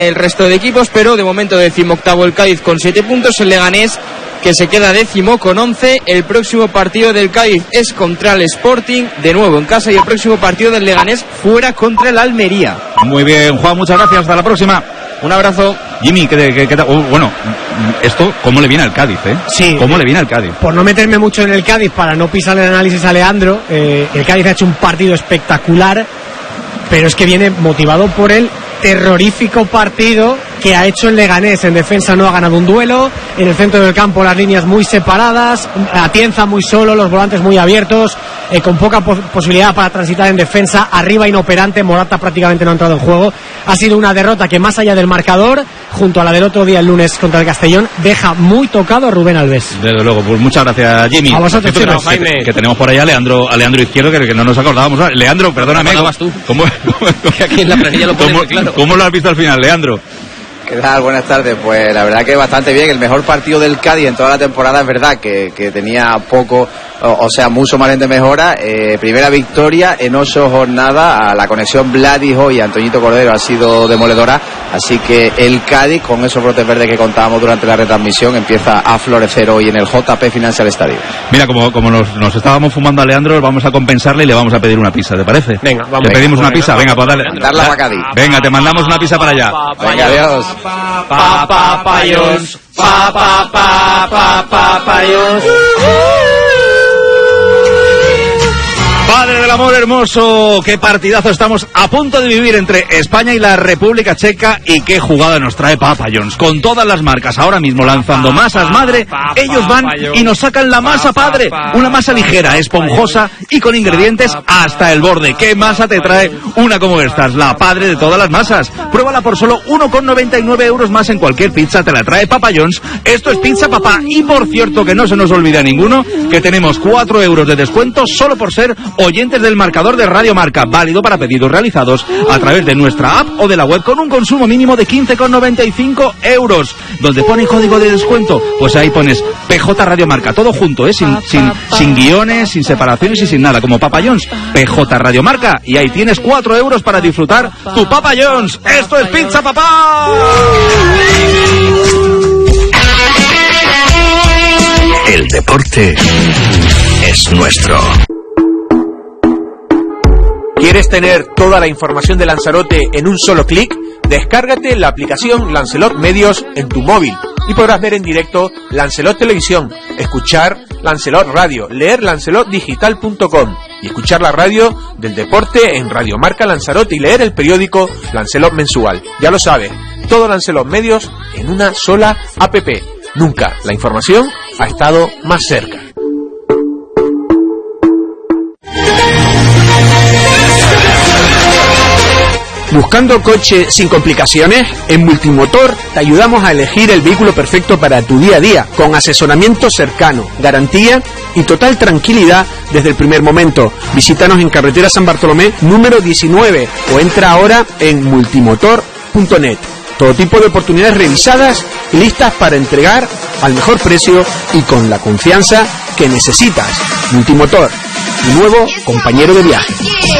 el resto de equipos, pero de momento 18º el Cádiz con 7 puntos, el Leganés que se queda 10º con 11. El próximo partido del Cádiz es contra el Sporting, de nuevo en casa, y el próximo partido del Leganés fuera contra el Almería. Muy bien, Juan, muchas gracias, hasta la próxima. Un abrazo. Jimmy, ¿qué tal? Bueno, esto, ¿cómo le viene al Cádiz, Sí. ¿Cómo le viene al Cádiz? Por no meterme mucho en el Cádiz, para no pisar el análisis a Leandro, el Cádiz ha hecho un partido espectacular, pero es que viene motivado por el terrorífico partido que ha hecho el Leganés. En defensa no ha ganado un duelo, en el centro del campo las líneas muy separadas, Atienza muy solo, los volantes muy abiertos, con poca posibilidad para transitar en defensa, arriba inoperante, Morata prácticamente no ha entrado en juego. Ha sido una derrota que, más allá del marcador, junto a la del otro día el lunes contra el Castellón, deja muy tocado a Rubén Alves. Desde luego, pues muchas gracias, Jimmy. A vosotros, chicos. Que tenemos por ahí a Leandro Izquierdo, que no nos acordábamos. Leandro, perdóname. ¿Cómo vas tú? Que aquí en la planilla lo ponemos, claro. ¿Cómo lo has visto al final, Leandro? ¿Qué tal? Buenas tardes. Pues la verdad que bastante bien. El mejor partido del Cádiz en toda la temporada. Es verdad que tenía poco, o sea, mucho margen de mejora. Primera victoria en 8 jornadas. La conexión Vladijo y Antoñito Cordero ha sido demoledora. Así que el Cádiz, con esos brotes verdes que contábamos durante la retransmisión, empieza a florecer hoy en el JP Financial Stadium. Mira, como nos estábamos fumando a Leandro, vamos a compensarle y le vamos a pedir una pizza, ¿te parece? Venga, vamos. Le pedimos una pizza, venga, pues dale. Darla para Cádiz. Venga, te mandamos una pizza para allá. Venga, adiós. Papayons, papayons. Padre del amor hermoso, qué partidazo estamos a punto de vivir entre España y la República Checa, y qué jugada nos trae Papa John's, con todas las marcas ahora mismo lanzando masas madre. Ellos van y nos sacan la masa padre, una masa ligera, esponjosa y con ingredientes hasta el borde. ¿Qué masa te trae una como estas? La padre de todas las masas. Pruébala por solo 1,99 euros más en cualquier pizza, te la trae Papa John's. Esto es Pizza Papá, y por cierto, que no se nos olvide a ninguno, que tenemos 4 euros de descuento solo por ser oyentes del marcador de Radio Marca, válido para pedidos realizados a través de nuestra app o de la web, con un consumo mínimo de 15,95 euros. Donde pone código de descuento, pues ahí pones PJ Radio Marca, todo junto, sin guiones, sin separaciones y sin nada, como Papa John's, PJ Radio Marca, y ahí tienes 4 euros para disfrutar tu Papa John's. Esto es Pizza Papá. El deporte es nuestro. ¿Quieres tener toda la información de Lanzarote en un solo clic? Descárgate la aplicación Lancelot Medios en tu móvil y podrás ver en directo Lancelot Televisión, escuchar Lancelot Radio, leer lancelotdigital.com y escuchar la radio del deporte en Radio Marca Lanzarote y leer el periódico Lancelot Mensual. Ya lo sabes, todo Lancelot Medios en una sola app. Nunca la información ha estado más cerca. ¿Buscando coche sin complicaciones? En Multimotor te ayudamos a elegir el vehículo perfecto para tu día a día, con asesoramiento cercano, garantía y total tranquilidad desde el primer momento. Visítanos en carretera San Bartolomé número 19 o entra ahora en multimotor.net. Todo tipo de oportunidades revisadas, listas para entregar al mejor precio y con la confianza que necesitas. Multimotor, tu nuevo compañero de viaje.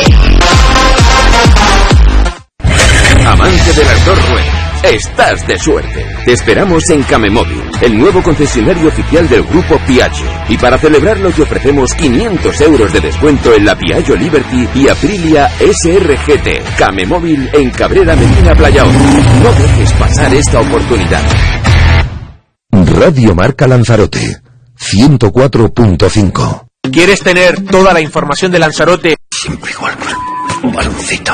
Amante de las dos ruedas, estás de suerte. Te esperamos en Camemóvil, el nuevo concesionario oficial del grupo Piaggio. Y para celebrarlo te ofrecemos 500 euros de descuento en la Piaggio Liberty y Aprilia SRGT. Camemóvil en Cabrera Medina Playa 1. No dejes pasar esta oportunidad. Radio Marca Lanzarote 104.5. ¿Quieres tener toda la información de Lanzarote? Siempre igual, un baloncito.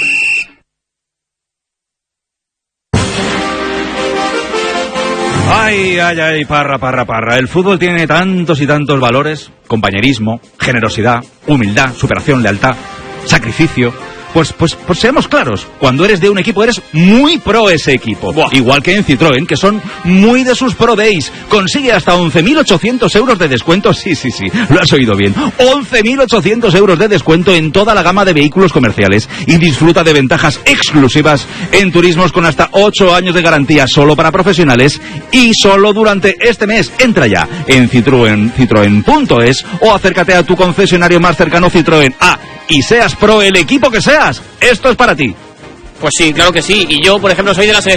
Ay, parra. El fútbol tiene tantos y tantos valores: compañerismo, generosidad, humildad, superación, lealtad, sacrificio. Pues seamos claros, cuando eres de un equipo eres muy pro ese equipo. Buah. Igual que en Citroën, que son muy de sus Pro Days. Consigue hasta 11.800 euros de descuento, sí, lo has oído bien. 11.800 euros de descuento en toda la gama de vehículos comerciales. Y disfruta de ventajas exclusivas en turismos con hasta 8 años de garantía solo para profesionales y solo durante este mes. Entra ya en citroen.es o acércate a tu concesionario más cercano Citroën. Y seas pro el equipo que seas, esto es para ti. Pues sí, claro que sí. Y yo, por ejemplo, soy de la selección